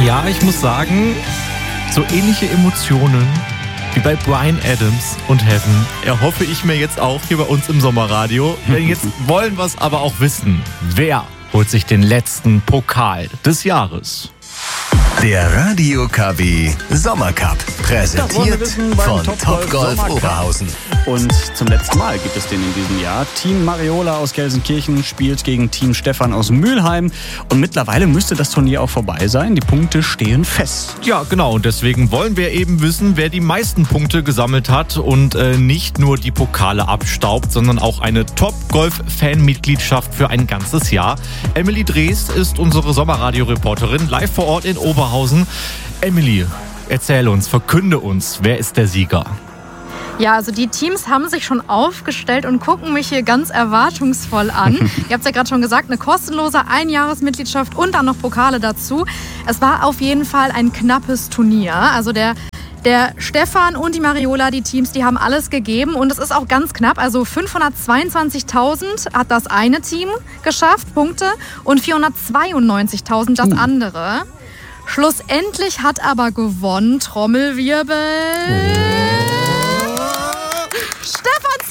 Ja, ich muss sagen, so ähnliche Emotionen wie bei Bryan Adams und Heaven erhoffe ich mir jetzt auch hier bei uns im Sommerradio. Denn jetzt wollen wir es aber auch wissen. Wer holt sich den letzten Pokal des Jahres? Der Radio KW Sommercup, präsentiert von Topgolf Oberhausen. Und zum letzten Mal gibt es den in diesem Jahr. Team Mariola aus Gelsenkirchen spielt gegen Team Stefan aus Mülheim. Und mittlerweile müsste das Turnier auch vorbei sein. Die Punkte stehen fest. Ja, genau. Und deswegen wollen wir eben wissen, wer die meisten Punkte gesammelt hat und nicht nur die Pokale abstaubt, sondern auch eine Top-Golf-Fan-Mitgliedschaft für ein ganzes Jahr. Emily Drees ist unsere Sommerradio-Reporterin, live vor Ort in Oberhausen. Emily, erzähl uns, verkünde uns, wer ist der Sieger? Ja, also die Teams haben sich schon aufgestellt und gucken mich hier ganz erwartungsvoll an. Ihr habt es ja gerade schon gesagt, eine kostenlose Einjahresmitgliedschaft und dann noch Pokale dazu. Es war auf jeden Fall ein knappes Turnier. Also der Stefan und die Mariola, die Teams, die haben alles gegeben und es ist auch ganz knapp. Also 522.000 hat das eine Team geschafft, Punkte, und 492.000 das andere. Schlussendlich hat aber gewonnen, Trommelwirbel, Stefans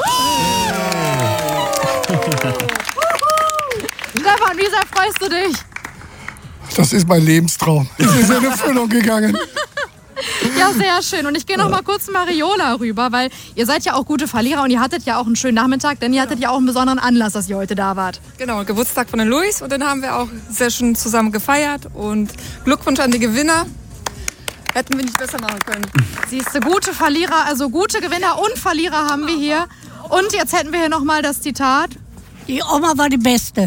Team! Stefan, wie sehr freust du dich? Das ist mein Lebenstraum. Es ist in Erfüllung gegangen. Ja, sehr schön. Und ich gehe noch mal kurz zu Mariola rüber, weil ihr seid ja auch gute Verlierer und ihr hattet ja auch einen schönen Nachmittag, denn ihr hattet ja auch einen besonderen Anlass, dass ihr heute da wart. Genau, Geburtstag von den Luis und den haben wir auch sehr schön zusammen gefeiert und Glückwunsch an die Gewinner. Hätten wir nicht besser machen können. Siehst du, gute Verlierer, also gute Gewinner und Verlierer haben wir hier. Und jetzt hätten wir hier noch mal das Zitat. Die Oma war die Beste.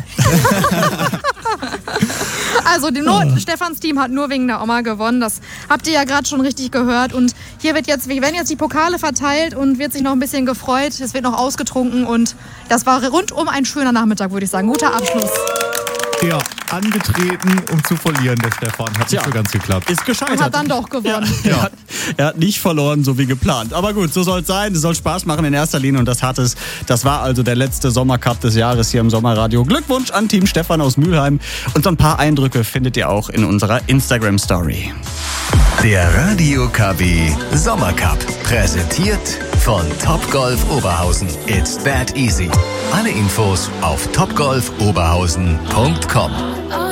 Also Stefans Team hat nur wegen der Oma gewonnen. Das habt ihr ja gerade schon richtig gehört. Und hier werden jetzt die Pokale verteilt und wird sich noch ein bisschen gefreut. Es wird noch ausgetrunken und das war rundum ein schöner Nachmittag, würde ich sagen. Guter Abschluss. Ja, angetreten, um zu verlieren, der Stefan. Hat nicht so ganz geklappt. Ist gescheitert. Und hat dann doch gewonnen. Ja. Er hat nicht verloren, so wie geplant. Aber gut, so soll es sein. Es soll Spaß machen in erster Linie und das hat es. Das war also der letzte Sommercup des Jahres hier im Sommerradio. Glückwunsch an Team Stefan aus Mülheim. Und so ein paar Eindrücke findet ihr auch in unserer Instagram-Story. Der Radio KW Sommercup, präsentiert von Topgolf Oberhausen. It's that easy. Alle Infos auf topgolfoberhausen.com.